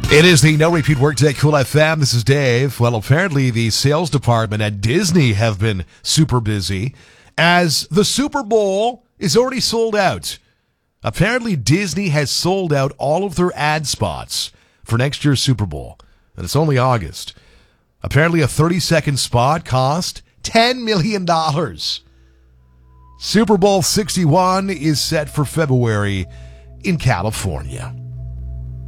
It is the No Repeat Workday Cool FM. This is Dave. Well, apparently the sales department at Disney have been super busy as the Super Bowl is already sold out. Apparently Disney has sold out all of their ad spots for next year's Super Bowl, and it's only August. Apparently a 30-second spot cost $10 million. Super Bowl 61 is set for February in California.